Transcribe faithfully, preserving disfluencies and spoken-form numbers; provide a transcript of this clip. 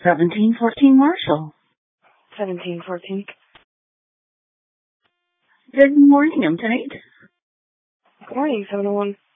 seventeen fourteen Marshall. seventeen fourteen. Good morning, I'm Tate. Good morning, seven oh one.